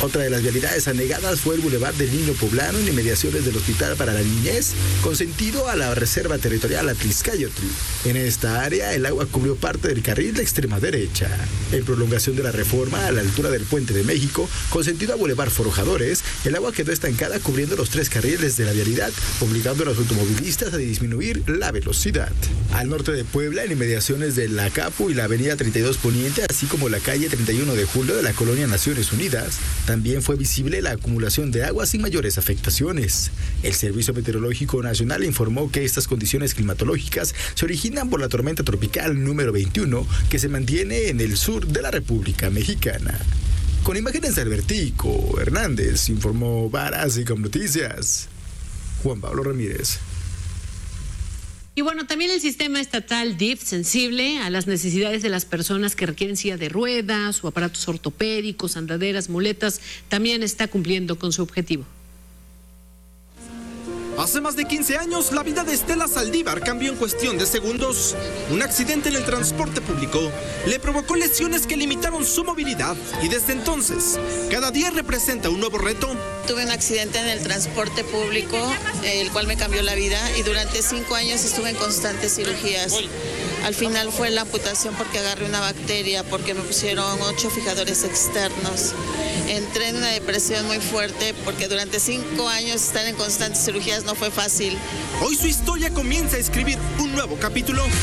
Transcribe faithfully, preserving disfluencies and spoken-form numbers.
Otra de las vialidades anegadas fue el Boulevard del Niño Poblano en inmediaciones del Hospital para la Niñez, con sentido a la Reserva Territorial Atliscayotl. En esta área, el agua cubrió parte del carril de extrema derecha. En prolongación de la Reforma, a la altura del Puente de México, con sentido a Boulevard Forjadores, el agua quedó estancada cubriendo los tres carriles de la vialidad, obligando a los automovilistas a disminuir la velocidad. Al norte de Puebla, en inmediaciones de la Capu y la Avenida treinta y dos Poniente, así como la calle treinta y uno de Julio de la colonia Naciones Unidas, también fue visible la acumulación de agua sin mayores afectaciones. El Servicio Meteorológico Nacional informó que estas condiciones climatológicas se originan por la tormenta tropical número veintiuno que se mantiene en el sur de la República Mexicana. Con imágenes de Albertico Hernández, informó Varas y con Noticias, Juan Pablo Ramírez. Y bueno, también el sistema estatal D I F, sensible a las necesidades de las personas que requieren silla de ruedas o aparatos ortopédicos, andaderas, muletas, también está cumpliendo con su objetivo. Hace más de quince años, la vida de Estela Saldívar cambió en cuestión de segundos. Un accidente en el transporte público le provocó lesiones que limitaron su movilidad y desde entonces, cada día representa un nuevo reto. Tuve un accidente en el transporte público, el cual me cambió la vida y durante cinco años estuve en constantes cirugías. Al final fue la amputación porque agarré una bacteria, porque me pusieron ocho fijadores externos. Entré en una depresión muy fuerte porque durante cinco años estar en constantes cirugías no fue fácil. Hoy su historia comienza a escribir un nuevo capítulo.